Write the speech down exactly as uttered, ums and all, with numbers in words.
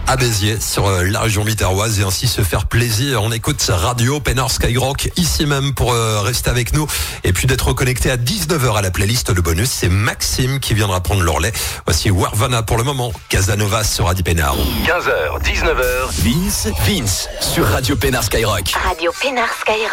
à Béziers sur euh, la région biterroise et ainsi se faire plaisir. On écoute Radio Pénard Skyrock ici même pour euh, rester avec nous et puis d'être connecté à dix-neuf heures à la playlist. Le bonus, c'est Maxime qui viendra prendre le relais. Voici Warvana pour le moment. Casanova sur Radio Pénard. quinze heures, dix-neuf heures. Vince, Vince sur Radio Pénard Skyrock. Radio Pénard Skyrock.